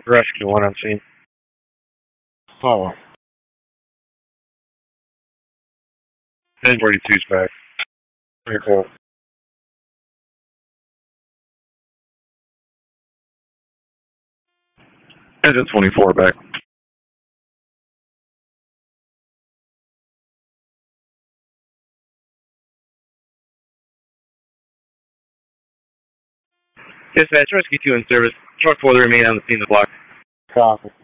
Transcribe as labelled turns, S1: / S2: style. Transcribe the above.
S1: Rescue 1 on scene. Oh. 1042's back. Very cool. Engine 24 back. Dispatch, Rescue 2 in service. Truck 4 to remain on the scene of the block.
S2: Copy.